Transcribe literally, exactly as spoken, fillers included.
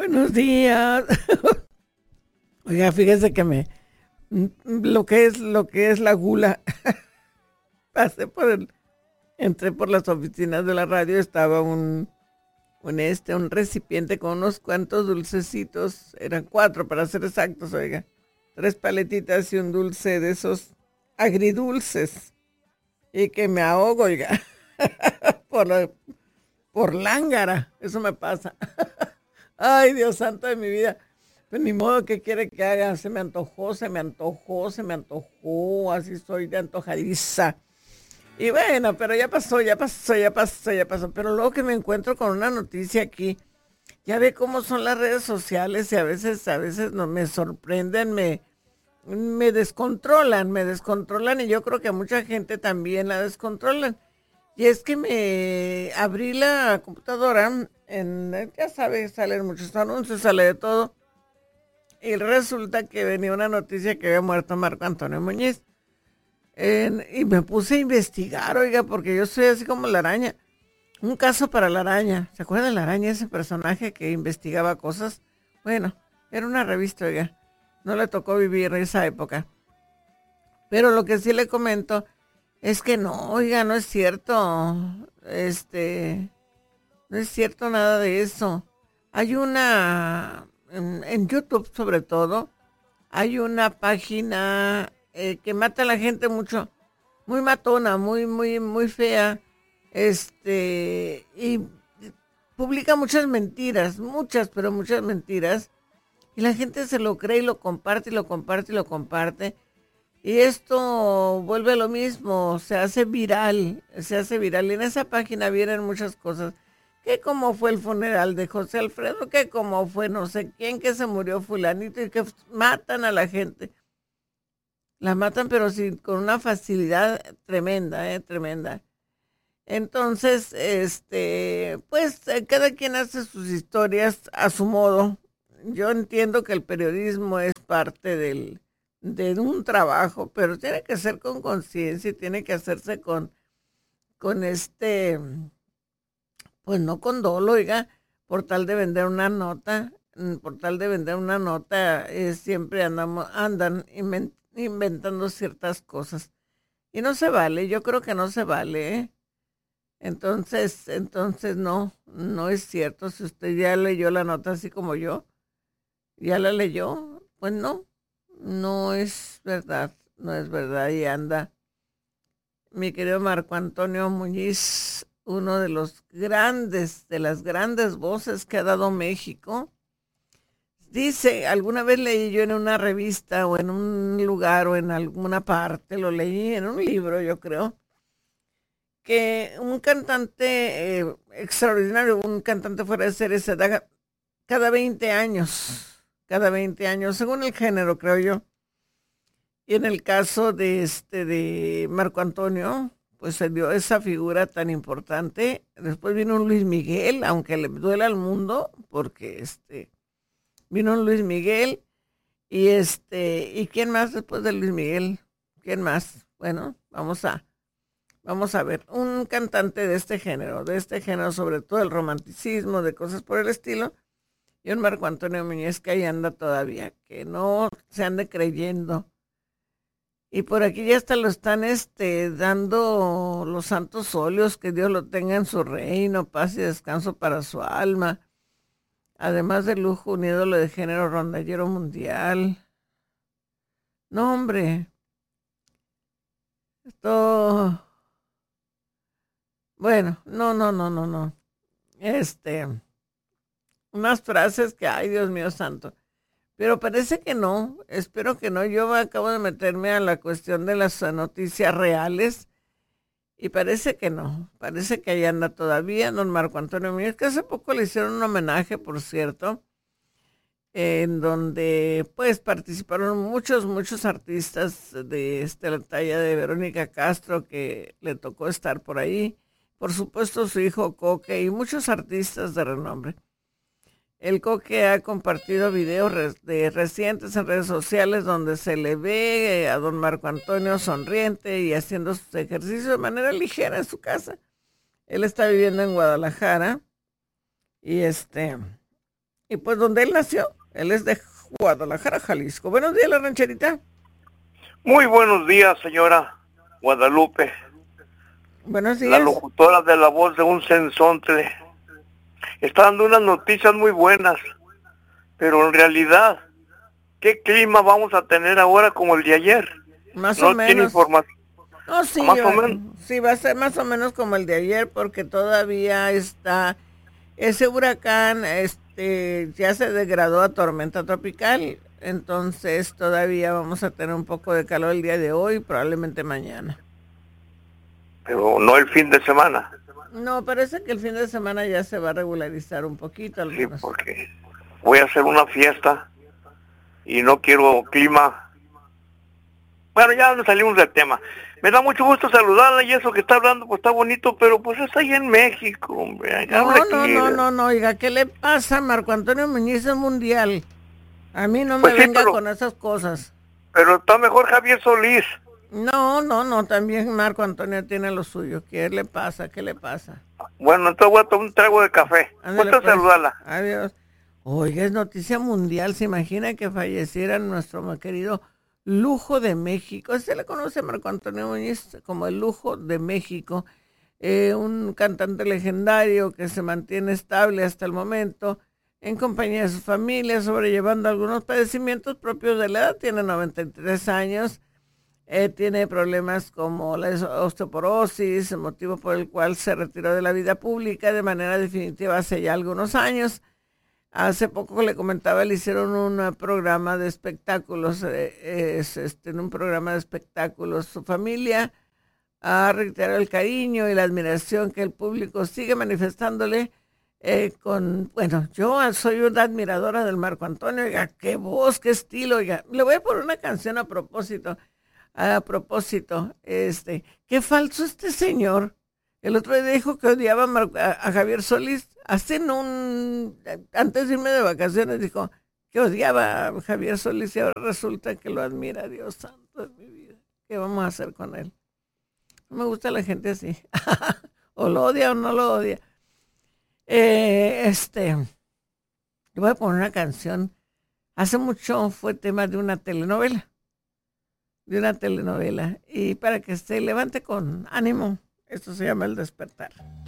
Buenos días. Oiga, fíjese que me lo que es lo que es la gula. Pasé por el, entré por las oficinas de la radio, estaba un, un este, un recipiente con unos cuantos dulcecitos, eran cuatro para ser exactos, oiga, tres paletitas y un dulce de esos agridulces, y que me ahogo, oiga, por la- por lángara, eso me pasa. Ay, Dios santo de mi vida. Pues ni modo, ¿qué quiere que haga? Se me antojó, se me antojó, se me antojó, así soy de antojadiza. Y bueno, pero ya pasó, ya pasó, ya pasó, ya pasó. Pero luego que me encuentro con una noticia aquí, ya ve cómo son las redes sociales y a veces, a veces no me sorprenden, me, me descontrolan, me descontrolan y yo creo que a mucha gente también la descontrolan. Y es que me abrí la computadora, en, ya sabes, salen muchos anuncios, sale de todo. Y resulta que venía una noticia que había muerto Marco Antonio Muñiz. En- y me puse a investigar, oiga, porque yo soy así como la araña. Un caso para la araña. ¿Se acuerda de la araña, ese personaje que investigaba cosas? Bueno, era una revista, oiga. No le tocó vivir esa época. Pero lo que sí le comento es que no, oiga, no es cierto. Este, no es cierto nada de eso. Hay una, en, en YouTube sobre todo, hay una página eh, que mata a la gente mucho, muy matona, muy, muy, muy fea, este, y publica muchas mentiras, muchas, pero muchas mentiras, y la gente se lo cree y lo comparte y lo comparte y lo comparte, y esto vuelve lo mismo, se hace viral, se hace viral, y en esa página vienen muchas cosas, que como fue el funeral de José Alfredo, que como fue no sé quién, que se murió fulanito, y que matan a la gente. La matan, pero sí, con una facilidad tremenda, eh, tremenda. Entonces, este, pues eh, cada quien hace sus historias a su modo. Yo entiendo que el periodismo es parte del, de un trabajo, pero tiene que ser con conciencia y tiene que hacerse con, con este, pues no con dolo, oiga, por tal de vender una nota, mm, por tal de vender una nota, eh, siempre andamos, andan inven- inventando ciertas cosas. Y no se vale, yo creo que no se vale, ¿eh? Entonces, entonces no, no es cierto. Si usted ya leyó la nota así como yo, ya la leyó, pues no, no es verdad, no es verdad. Y anda, mi querido Marco Antonio Muñiz, uno de los grandes, de las grandes voces que ha dado México. Dice, alguna vez leí yo en una revista o en un lugar o en alguna parte, lo leí en un libro, yo creo que un cantante eh, extraordinario, un cantante fuera de serie se da cada veinte años, cada veinte años, según el género, creo yo. Y en el caso de este de Marco Antonio, pues se dio esa figura tan importante. Después vino un Luis Miguel, aunque le duele al mundo, porque este vino un Luis Miguel y este, ¿y quién más después de Luis Miguel? ¿Quién más? Bueno, vamos a Vamos a ver, un cantante de este género, de este género, sobre todo el romanticismo, de cosas por el estilo, y un Marco Antonio Muñiz que ahí anda todavía, que no se ande creyendo. Y por aquí ya hasta lo están este, dando los santos óleos, que Dios lo tenga en su reino, paz y descanso para su alma. Además de lujo, un ídolo de género rondallero mundial. No, hombre, esto, bueno, no, no, no, no, no. Este, unas frases que, ay, Dios mío santo. Pero parece que no, espero que no. Yo acabo de meterme a la cuestión de las eh, noticias reales y parece que no. Parece que ahí anda todavía don Marco Antonio Muñoz, que hace poco le hicieron un homenaje, por cierto, en donde pues participaron muchos, muchos artistas de este, la talla de Verónica Castro, que le tocó estar por ahí. Por supuesto, su hijo Coque y muchos artistas de renombre. El Coque ha compartido videos re- de recientes en redes sociales donde se le ve a don Marco Antonio sonriente y haciendo sus ejercicios de manera ligera en su casa. Él está viviendo en Guadalajara y este Y pues donde él nació, él es de Guadalajara, Jalisco. Buenos días, la rancherita. Muy buenos días, señora Guadalupe. Buenos días. La locutora de la voz de un sensontle. Está dando unas noticias muy buenas, pero en realidad, ¿qué clima vamos a tener ahora como el de ayer? Más no o menos. Tiene información. No, sí, más va, o menos. sí, va a ser más o menos como el de ayer, porque todavía está ese huracán, este, ya se degradó a tormenta tropical, entonces todavía vamos a tener un poco de calor el día de hoy, probablemente mañana. Pero no el fin de semana. No, parece que el fin de semana ya se va a regularizar un poquito. Al menos. Sí, porque voy a hacer una fiesta y no quiero clima. Bueno, ya nos salimos del tema. Me da mucho gusto saludarla y eso que está hablando pues está bonito, pero pues está ahí en México, hombre. No, no, no, no, no, oiga, ¿qué le pasa? Marco Antonio Muñiz es mundial. A mí no me pues sí, venga pero, con esas cosas. Pero está mejor Javier Solís. No, no, no, también Marco Antonio tiene lo suyo. ¿Qué le pasa? ¿Qué le pasa? Bueno, entonces voy a tomar un trago de café. Ándale, Cuesta pues. saludarla. Adiós. Oiga, es noticia mundial. ¿Se imagina que falleciera nuestro querido Lujo de México? Se le conoce a Marco Antonio Muñiz como el Lujo de México. Eh, un cantante legendario que se mantiene estable hasta el momento en compañía de su familia, sobrellevando algunos padecimientos propios de la edad. Tiene noventa y tres años. Eh, tiene problemas como la osteoporosis, motivo por el cual se retiró de la vida pública de manera definitiva hace ya algunos años. Hace poco le comentaba, le hicieron un programa de espectáculos, eh, es, este, en un programa de espectáculos su familia ha reiterado el cariño y la admiración que el público sigue manifestándole eh, con, bueno, yo soy una admiradora del Marco Antonio, oiga, qué voz, qué estilo, oiga, le voy a poner una canción a propósito. A propósito, este, qué falso este señor. El otro día dijo que odiaba a, Mar- a, a Javier Solís. Hace un, antes de irme de vacaciones dijo que odiaba a Javier Solís y ahora resulta que lo admira. Dios santo de mi vida. ¿Qué vamos a hacer con él? No me gusta la gente así. O lo odia o no lo odia. Eh, este, le voy a poner una canción. Hace mucho fue tema de una telenovela. de una telenovela y para que se levante con ánimo. Esto se llama El Despertar.